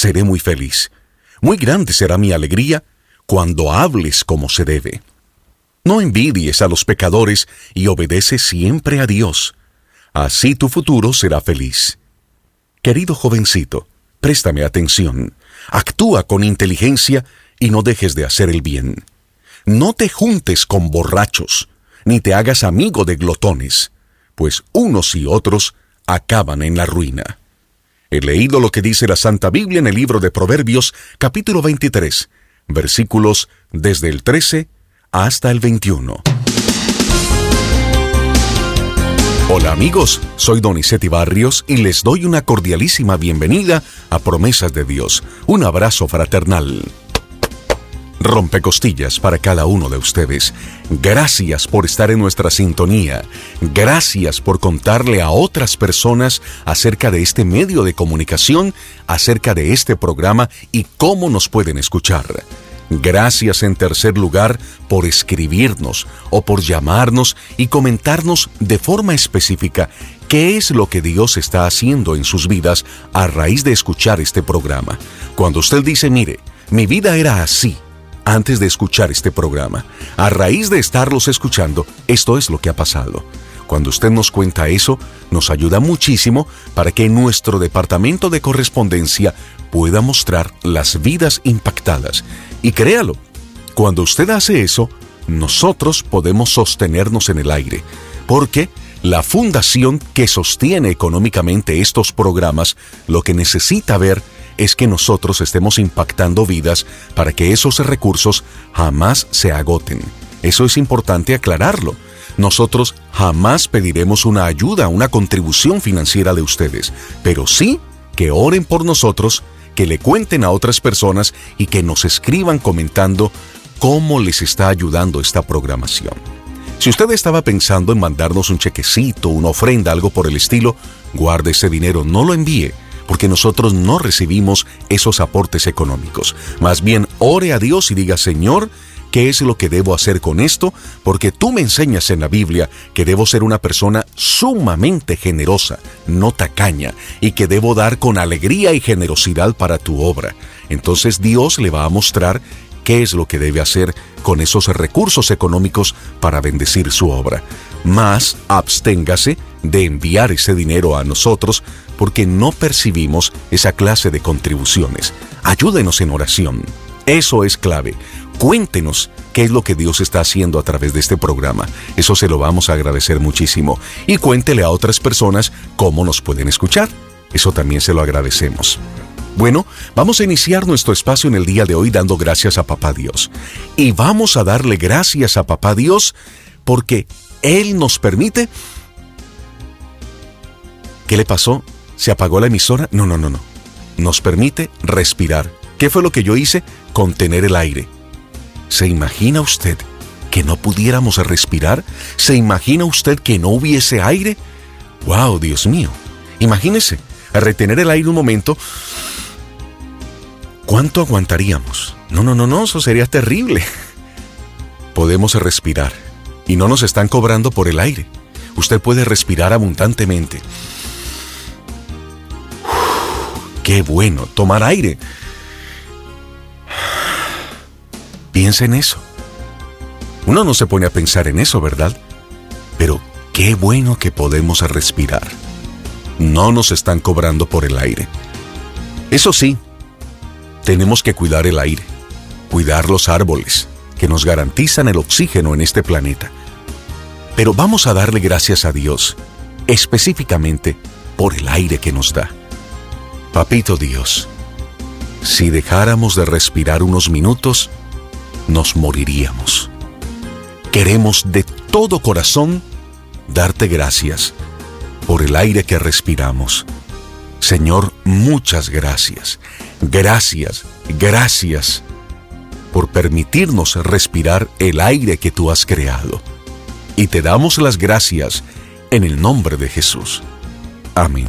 seré muy feliz. Muy grande será mi alegría cuando hables como se debe. No envidies a los pecadores y obedece siempre a Dios. Así tu futuro será feliz. Querido jovencito, préstame atención. Actúa con inteligencia y no dejes de hacer el bien. No te juntes con borrachos, ni te hagas amigo de glotones, pues unos y otros acaban en la ruina. He leído lo que dice la Santa Biblia en el libro de Proverbios, capítulo 23, versículos desde el 13 hasta el 21. Hola amigos, soy Donizetti Barrios y les doy una cordialísima bienvenida a Promesas de Dios. Un abrazo fraternal. Rompecostillas para cada uno de ustedes. Gracias por estar en nuestra sintonía. Gracias por contarle a otras personas acerca de este medio de comunicación, acerca de este programa y cómo nos pueden escuchar. Gracias en tercer lugar por escribirnos o por llamarnos y comentarnos de forma específica qué es lo que Dios está haciendo en sus vidas a raíz de escuchar este programa. Cuando usted dice, mire, mi vida era así antes de escuchar este programa. A raíz de estarlos escuchando, esto es lo que ha pasado. Cuando usted nos cuenta eso, nos ayuda muchísimo para que nuestro departamento de correspondencia pueda mostrar las vidas impactadas. Y créalo, cuando usted hace eso, nosotros podemos sostenernos en el aire, porque la fundación que sostiene económicamente estos programas lo que necesita ver es que nosotros estemos impactando vidas para que esos recursos jamás se agoten. Eso es importante aclararlo. Nosotros jamás pediremos una ayuda, una contribución financiera de ustedes, pero sí que oren por nosotros, que le cuenten a otras personas y que nos escriban comentando cómo les está ayudando esta programación. Si usted estaba pensando en mandarnos un chequecito, una ofrenda, algo por el estilo, guarde ese dinero, no lo envíe, porque nosotros no recibimos esos aportes económicos. Más bien, ore a Dios y diga, Señor, ¿qué es lo que debo hacer con esto? Porque tú me enseñas en la Biblia que debo ser una persona sumamente generosa, no tacaña, y que debo dar con alegría y generosidad para tu obra. Entonces Dios le va a mostrar qué es lo que debe hacer con esos recursos económicos para bendecir su obra. Mas absténgase de enviar ese dinero a nosotros porque no percibimos esa clase de contribuciones. Ayúdenos en oración. Eso es clave. Cuéntenos qué es lo que Dios está haciendo a través de este programa. Eso se lo vamos a agradecer muchísimo. Y cuéntele a otras personas cómo nos pueden escuchar. Eso también se lo agradecemos. Bueno, vamos a iniciar nuestro espacio en el día de hoy dando gracias a Papá Dios. Y vamos a darle gracias a Papá Dios porque Él nos permite... ¿Qué le pasó? ¿Se apagó la emisora? No. Nos permite respirar. ¿Qué fue lo que yo hice? Contener el aire. ¿Se imagina usted que no pudiéramos respirar? ¿Se imagina usted que no hubiese aire? ¡Wow, Dios mío! Imagínese, retener el aire un momento. ¿Cuánto aguantaríamos? No, eso sería terrible. Podemos respirar y no nos están cobrando por el aire. Usted puede respirar abundantemente. ¡Qué bueno! Tomar aire. Piensa en eso. Uno no se pone a pensar en eso, ¿verdad? Pero qué bueno que podemos respirar. No nos están cobrando por el aire. Eso sí, tenemos que cuidar el aire, cuidar los árboles, que nos garantizan el oxígeno en este planeta. Pero vamos a darle gracias a Dios, específicamente por el aire que nos da. Papito Dios, si dejáramos de respirar unos minutos, nos moriríamos. Queremos de todo corazón darte gracias por el aire que respiramos. Señor, muchas gracias. Gracias por permitirnos respirar el aire que tú has creado. Y te damos las gracias en el nombre de Jesús. Amén.